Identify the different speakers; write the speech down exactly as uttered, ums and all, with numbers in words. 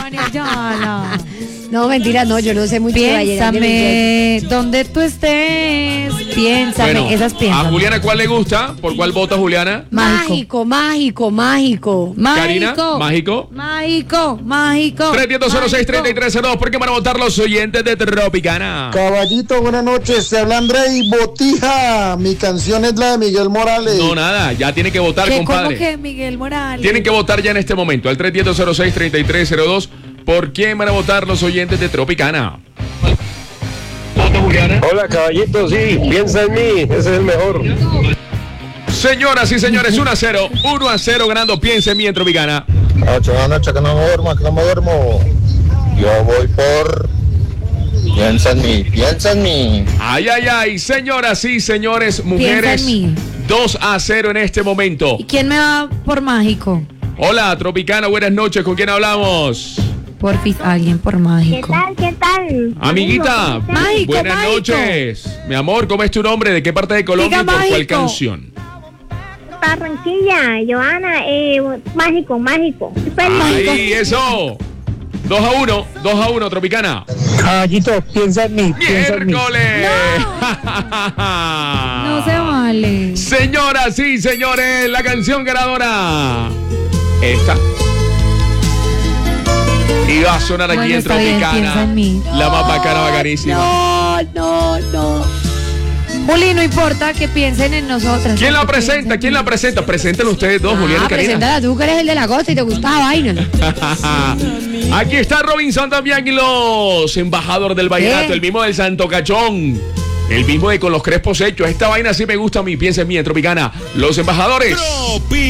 Speaker 1: Ayala.
Speaker 2: No, mentira, no, yo no sé mucho de vallenato.
Speaker 1: Piénsame, donde tú estés, piénsame,
Speaker 3: Bueno,
Speaker 1: esas
Speaker 3: a
Speaker 1: piénsame.
Speaker 3: Juliana, ¿cuál le gusta? ¿Por cuál vota Juliana?
Speaker 2: Mágico, mágico, mágico.
Speaker 3: Karina,
Speaker 1: Mágico.
Speaker 3: mágico.
Speaker 1: Mágico, mágico.
Speaker 3: tres diez cero seis treinta y tres cero dos, porque van a votar los oyentes de Tropicana.
Speaker 4: Caballito, buenas noches. Te habla Andrei Botija. Mi canción es la de Miguel Morales.
Speaker 3: No, nada, ya tienen que votar,
Speaker 1: ¿Qué,
Speaker 3: compadre.
Speaker 1: ¿Cómo que Miguel Morales?
Speaker 3: Tienen que votar ya en este momento, al tres diez cero seis treinta y tres cero dos. ¿Por quién van a votar los oyentes de Tropicana?
Speaker 5: Hola, caballito, sí, piensa en mí, ese es el mejor.
Speaker 3: Señoras y señores, uno a cero, uno a cero ganando Piensa en mí en Tropicana.
Speaker 4: Noche, buenas noches, que no me duermo, que no me duermo. Yo voy por... Piensa en mí, piensa en mí.
Speaker 3: Ay, ay, ay, señoras y señores,
Speaker 1: Piensa
Speaker 3: mujeres,
Speaker 1: en mí.
Speaker 3: dos a cero en este momento.
Speaker 1: ¿Y quién me va por mágico?
Speaker 3: Hola, Tropicana, buenas noches, ¿con quién hablamos?
Speaker 1: Porfis, alguien por mágico.
Speaker 6: ¿Qué tal? ¿Qué tal?
Speaker 3: Amiguita,
Speaker 1: Mágico,
Speaker 3: buenas
Speaker 1: mágico.
Speaker 3: noches. Mi amor, ¿cómo es tu nombre? ¿De qué parte de Colombia
Speaker 1: Diga
Speaker 3: y por cuál
Speaker 1: mágico.
Speaker 3: canción?
Speaker 6: Barranquilla, Joana, eh, mágico, mágico. Feliz.
Speaker 3: Ahí, eso. dos a uno, dos a uno, Tropicana.
Speaker 4: Caballito, piensa en mí, piensa en mí.
Speaker 3: ¡Miércoles!
Speaker 1: No se vale.
Speaker 3: Señoras y señores, la canción ganadora. Esta. Y va a sonar aquí
Speaker 1: Bueno,
Speaker 3: en
Speaker 1: está bien, piensa
Speaker 3: Tropicana.
Speaker 1: en mí.
Speaker 3: La más bacana, bacanísima.
Speaker 2: No, no, no.
Speaker 1: Juli, no importa que piensen en nosotras.
Speaker 3: ¿Quién la
Speaker 1: que
Speaker 3: presenta?
Speaker 1: piensen
Speaker 3: ¿Quién
Speaker 1: en
Speaker 3: la
Speaker 1: mí.
Speaker 3: presenta? Preséntenlo ustedes dos, Julián
Speaker 2: Ah,
Speaker 3: y Karina.
Speaker 2: preséntala tú, que eres el de la costa y te gusta esa vaina.
Speaker 3: Aquí está Robinson también y los embajadores del vallenato,
Speaker 2: ¿Qué?
Speaker 3: el mismo del Santo Cachón, el mismo de con los crespos hechos. Esta vaina sí me gusta a mí, piensa en mí en Tropicana. Los embajadores.